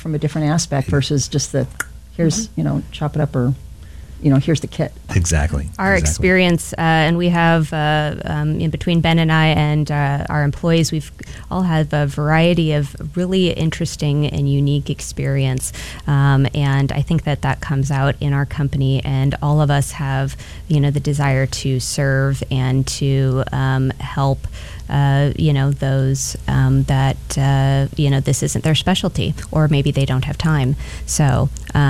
from a different aspect versus just here's, chop it up or, here's the kit. Exactly. Our experience, and we have, in between Ben and I and our employees, we've all had a variety of really interesting and unique experience. And I think that comes out in our company, and all of us have, the desire to serve and to help those that, this isn't their specialty, or maybe they don't have time. So,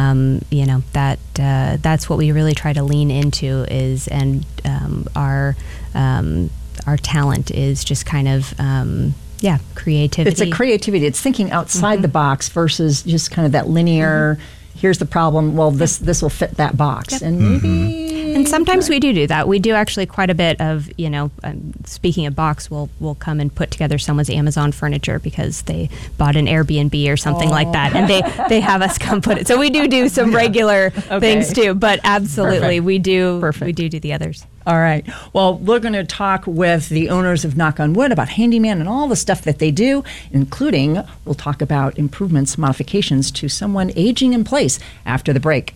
that's what we really try to lean into our talent is just kind of, creativity. It's a creativity. It's thinking outside the box versus just kind of that linear, here's the problem, well, this will fit that box. Yep. And maybe... And sometimes we do that. We do actually quite a bit of, speaking of box, we'll come and put together someone's Amazon furniture because they bought an Airbnb or something like that, and they have us come put it. So we do some regular things too, but absolutely we do the others. All right. Well, we're going to talk with the owners of Knock on Wood about Handyman and all the stuff that they do, including we'll talk about improvements, modifications to someone aging in place after the break.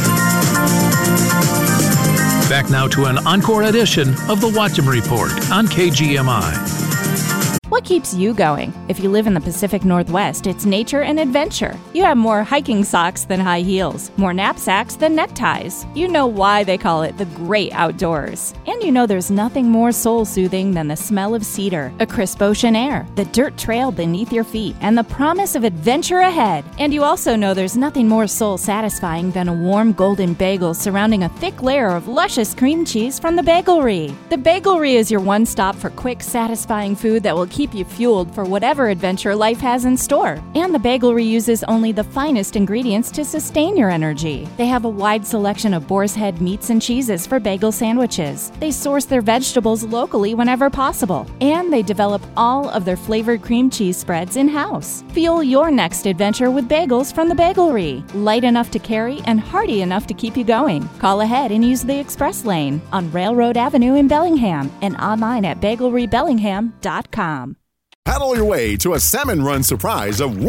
Back now to an encore edition of the Watcham Report on KGMI. What keeps you going? If you live in the Pacific Northwest, it's nature and adventure. You have more hiking socks than high heels, more knapsacks than neckties. You know why they call it the great outdoors. And you know there's nothing more soul-soothing than the smell of cedar, a crisp ocean air, the dirt trail beneath your feet, and the promise of adventure ahead. And you also know there's nothing more soul-satisfying than a warm golden bagel surrounding a thick layer of luscious cream cheese from the Bagelry. The Bagelry is your one stop for quick, satisfying food that will keep you fueled for whatever adventure life has in store. And the Bagelry uses only the finest ingredients to sustain your energy. They have a wide selection of boar's head meats and cheeses for bagel sandwiches. They source their vegetables locally whenever possible. And they develop all of their flavored cream cheese spreads in-house. Fuel your next adventure with bagels from the Bagelry. Light enough to carry and hearty enough to keep you going. Call ahead and use the express lane on Railroad Avenue in Bellingham and online at bagelrybellingham.com. Paddle your way to a Salmon Run surprise of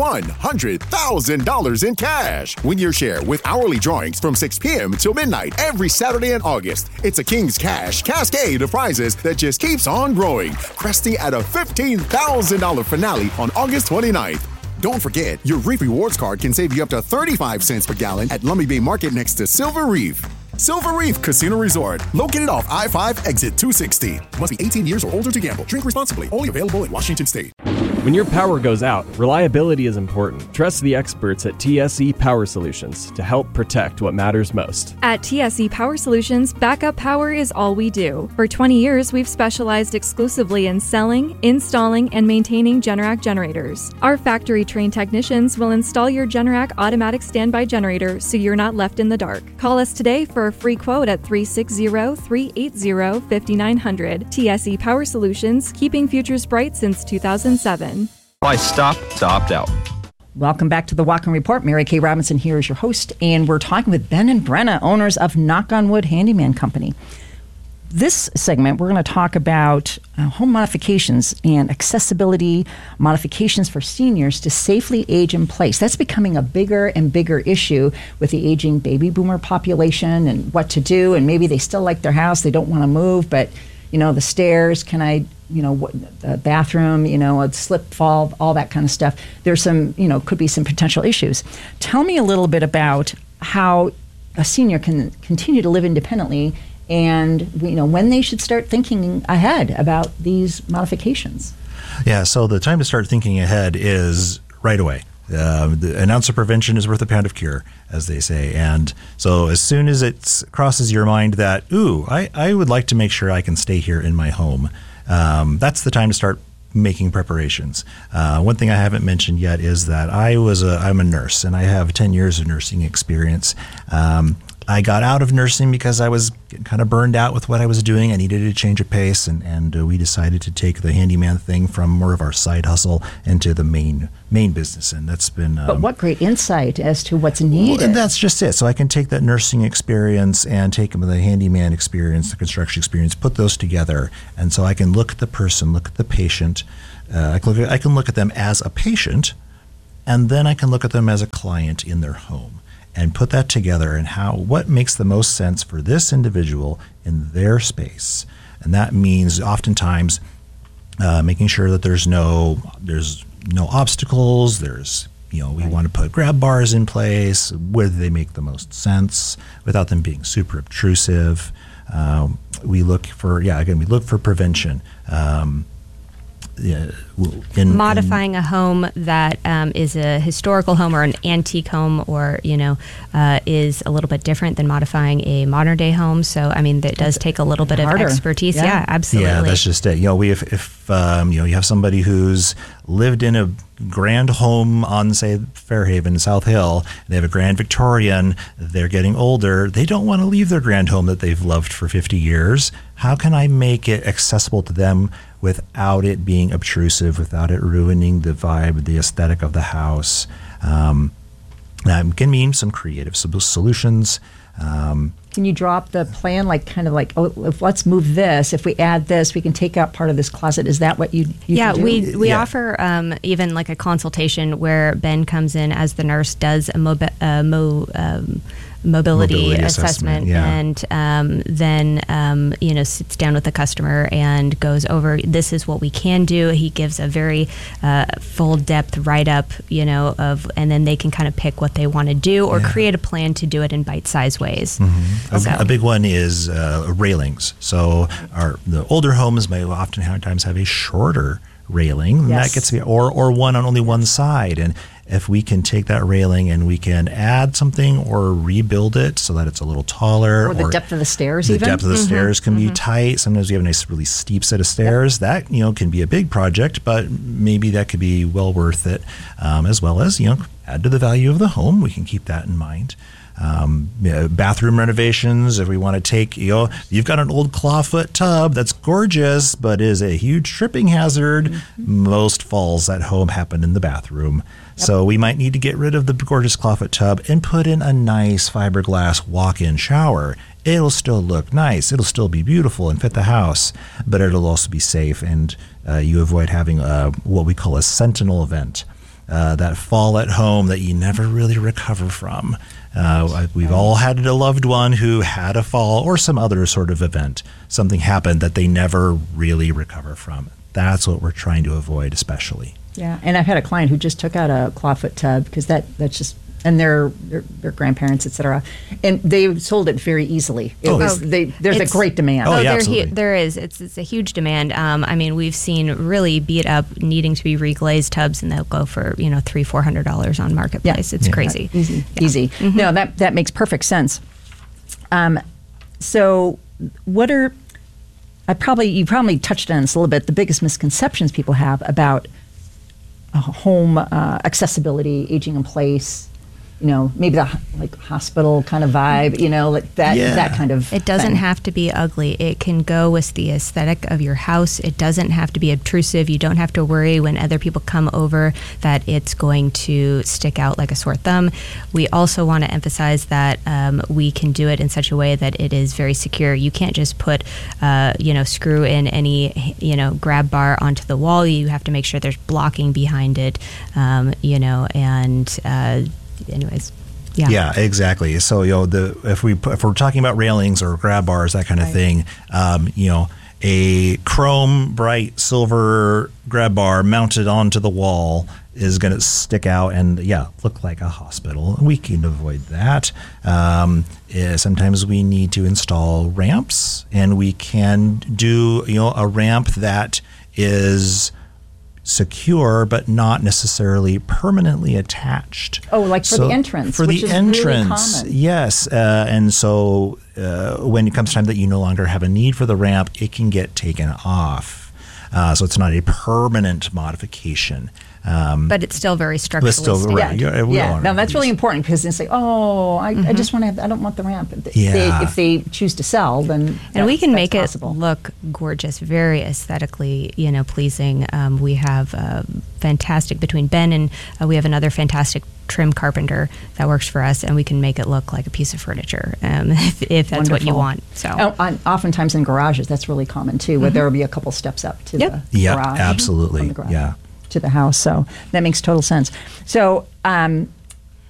$100,000 in cash. Win your share with hourly drawings from 6 p.m. till midnight every Saturday in August. It's a King's Cash cascade of prizes that just keeps on growing, cresting at a $15,000 finale on August 29th. Don't forget, your Reef Rewards card can save you up to 35 cents per gallon at Lummi Bay Market next to Silver Reef. Silver Reef Casino Resort, located off I-5 exit 260. Must be 18 years or older to gamble. Drink responsibly. Only available in Washington State. When your power goes out, reliability is important. Trust the experts at TSE Power Solutions to help protect what matters most. At TSE Power Solutions, backup power is all we do. For 20 years, we've specialized exclusively in selling, installing, and maintaining Generac generators. Our factory-trained technicians will install your Generac automatic standby generator so you're not left in the dark. Call us today for a free quote at 360-380-5900. TSE Power Solutions, keeping futures bright since 2007. I stopped to opt out. Welcome back to the Watcham Report. Mary Kay Robinson here is your host, and we're talking with Ben and Brenna, owners of Knock on Wood Handyman Company. This segment, we're going to talk about home modifications and accessibility modifications for seniors to safely age in place. That's becoming a bigger and bigger issue with the aging baby boomer population and what to do. And maybe they still like their house, they don't want to move, but the stairs, can I, the bathroom, a slip, fall, all that kind of stuff. There's some, could be some potential issues. Tell me a little bit about how a senior can continue to live independently and, when they should start thinking ahead about these modifications. Yeah, so the time to start thinking ahead is right away. An ounce of prevention is worth a pound of cure, as they say. And so as soon as it crosses your mind that, I would like to make sure I can stay here in my home, that's the time to start making preparations. One thing I haven't mentioned yet is that I'm a nurse, and I have 10 years of nursing experience. I got out of nursing because I was kind of burned out with what I was doing. I needed a change of pace, and we decided to take the handyman thing from more of our side hustle into the main business, and that's been... but what great insight as to what's needed. And that's just it. So I can take that nursing experience and take the handyman experience, the construction experience, put those together, and so I can look at the person, look at the patient. I can look at them as a patient, and then I can look at them as a client in their home and put that together and what makes the most sense for this individual in their space. And that means oftentimes making sure that there's no obstacles. We want to put grab bars in place where they make the most sense without them being super obtrusive. We look for prevention. Modifying a home that is a historical home or an antique home, or is a little bit different than modifying a modern day home. So I mean, that does take a little bit harder. of expertise. Yeah, absolutely. Yeah, that's just it. If you have somebody who's lived in a grand home on, say, Fairhaven, South Hill, they have a Grand Victorian, they're getting older, they don't want to leave their grand home that they've loved for 50 years. How can I make it accessible to them without it being obtrusive, without it ruining the vibe, the aesthetic of the house? That can mean some creative solutions. Can you drop the plan, if let's move this, if we add this, we can take out part of this closet? Is that what you yeah, do? we offer even like a consultation where Ben comes in as the nurse, does a mobility assessment, and then sits down with the customer and goes over, this is what we can do. He gives a very full depth write-up, and then they can kind of pick what they want to do or create a plan to do it in bite-sized ways. Mm-hmm. A big one is railings. So the older homes may oftentimes have a shorter railing. Yes. That gets to be, or one on only one side. And if we can take that railing and we can add something or rebuild it so that it's a little taller. Or the depth of the stairs the even. The depth of the stairs can be tight. Sometimes we have a nice, really steep set of stairs. That, can be a big project, but maybe that could be well worth it, as well as, add to the value of the home. We can keep that in mind. Bathroom renovations, if we want to take, you've got an old clawfoot tub that's gorgeous, but is a huge tripping hazard. Mm-hmm. Most falls at home happen in the bathroom. Yep. So we might need to get rid of the gorgeous clawfoot tub and put in a nice fiberglass walk-in shower. It'll still look nice. It'll still be beautiful and fit the house, but it'll also be safe, and you avoid having what we call a sentinel event. That fall at home that you never really recover from. We've all had a loved one who had a fall or some other sort of event. Something happened that they never really recover from. That's what we're trying to avoid, especially. Yeah, and I've had a client who just took out a clawfoot tub because that's just, and their grandparents, et cetera, and they sold it very easily. There's a great demand. Absolutely. There is. It's a huge demand. We've seen really beat up, needing to be reglazed tubs, and they'll go for $300-$400 on Marketplace. It's crazy. Easy. Mm-hmm. No, that makes perfect sense. So, what are you probably touched on this a little bit. The biggest misconceptions people have about home accessibility, aging in place. Maybe the hospital kind of vibe, that kind of It doesn't thing. have to be ugly. It can go with the aesthetic of your house. It doesn't have to be obtrusive. You don't have to worry when other people come over that it's going to stick out like a sore thumb. We also want to emphasize that we can do it in such a way that it is very secure. You can't just put, screw in any, grab bar onto the wall. You have to make sure there's blocking behind it, anyways. Yeah, exactly. So if we're talking about railings or grab bars, that kind of thing, a chrome bright silver grab bar mounted onto the wall is going to stick out and look like a hospital. We can avoid that. Sometimes we need to install ramps, and we can do a ramp that is secure but not necessarily permanently attached. Oh, like for the entrance. For which the is entrance, really common. yes. And so when it comes time that you no longer have a need for the ramp, it can get taken off. So it's not a permanent modification. But it's still very structurally stable. Right. Now that's really important, because they say, I just want to I don't want the ramp. If they choose to sell, then and we can make possible. it look gorgeous, very aesthetically, pleasing. We have fantastic, between Ben and we have another fantastic trim carpenter that works for us, and we can make it look like a piece of furniture if that's what you want. So oftentimes in garages, that's really common too, where there will be a couple steps up to the garage. Absolutely. From the garage. Yeah. to the house. So that makes total sense. So